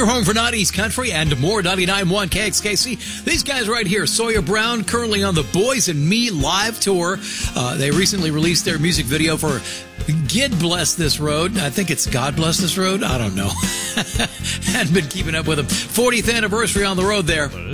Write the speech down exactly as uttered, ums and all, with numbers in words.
your home for nineties country and more. ninety-nine point one K X K C. These guys right here, Sawyer Brown, currently on the Boys and Me live tour. Uh, they recently released their music video for God Bless This Road. I think it's God Bless This Road. I don't know. Hadn't been keeping up with them. fortieth anniversary on the road there.